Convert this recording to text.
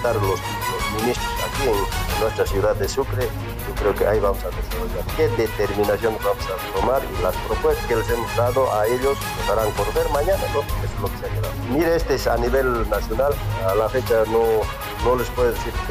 estar los ministros aquí en nuestra ciudad de Sucre. Yo creo que ahí vamos a desarrollar qué determinación vamos a tomar y las propuestas que les hemos dado a ellos nos harán conocer mañana, ¿no? Eso es lo que se ha quedado. Mire, este es a nivel nacional, a la fecha no les puedo decir qué